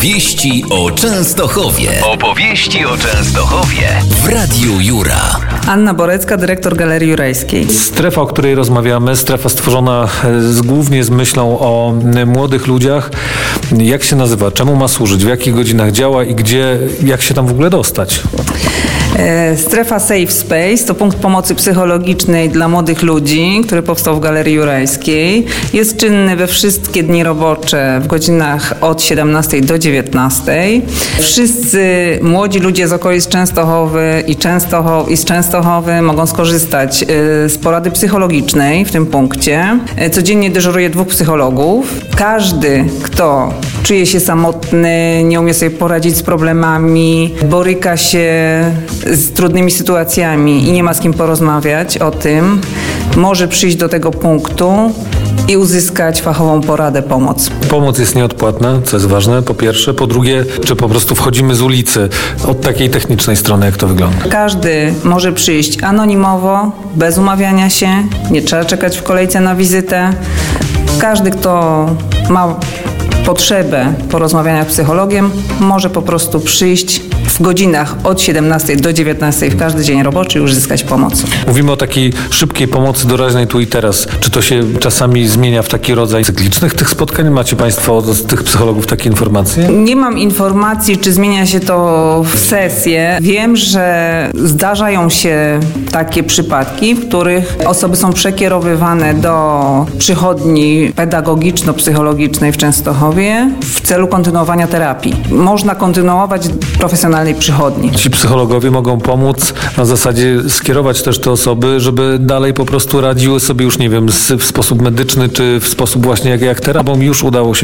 Opowieści o Częstochowie. Opowieści o Częstochowie w Radiu Jura. Anna Borecka, dyrektor Galerii Jurajskiej. Strefa, o której rozmawiamy, strefa stworzona głównie z myślą o młodych ludziach. Jak się nazywa? Czemu ma służyć? W jakich godzinach działa i jak się tam w ogóle dostać? Strefa Safe Space to punkt pomocy psychologicznej dla młodych ludzi, który powstał w Galerii Jurajskiej. Jest czynny we wszystkie dni robocze w godzinach od 17 do 19. Wszyscy młodzi ludzie z okolic Częstochowy i z Częstochowy mogą skorzystać z porady psychologicznej w tym punkcie. Codziennie dyżuruje 2 psychologów. Każdy, kto czuje się samotny, nie umie sobie poradzić z problemami, boryka się z trudnymi sytuacjami i nie ma z kim porozmawiać o tym, może przyjść do tego punktu i uzyskać fachową poradę, pomoc. Pomoc jest nieodpłatna, co jest ważne, po pierwsze. Po drugie, czy po prostu wchodzimy z ulicy od takiej technicznej strony, jak to wygląda? Każdy może przyjść anonimowo, bez umawiania się, nie trzeba czekać w kolejce na wizytę. Każdy, kto ma potrzebę porozmawiania z psychologiem, może po prostu przyjść w godzinach od 17 do 19 w każdy dzień roboczy i uzyskać pomoc. Mówimy o takiej szybkiej pomocy doraźnej tu i teraz. Czy to się czasami zmienia w taki rodzaj cyklicznych tych spotkań? Macie Państwo od tych psychologów takie informacje? Nie mam informacji, czy zmienia się to w sesję. Wiem, że zdarzają się takie przypadki, w których osoby są przekierowywane do przychodni pedagogiczno-psychologicznej w Częstochowie w celu kontynuowania terapii. Można kontynuować w profesjonalnej przychodni. Ci psychologowie mogą pomóc na zasadzie skierować też te osoby, żeby dalej po prostu radziły sobie już, nie wiem, w sposób medyczny, czy w sposób właśnie jak terapii. Już udało się